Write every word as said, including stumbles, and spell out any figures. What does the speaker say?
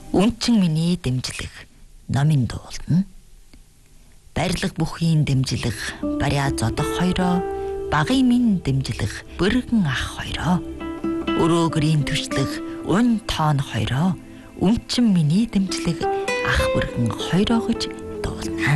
Үнчин миний дэмжлэг номын дуулна. Барилга бүхийн дэмжлэг бариа зодох хоёроо, багын минь дэмжлэг бүргэн ах хоёроо, өрөөгрийн түшлэг ун тоон хоёроо, үнчин миний дэмжлэг ах бүргэн хоёроо гэж дуулна.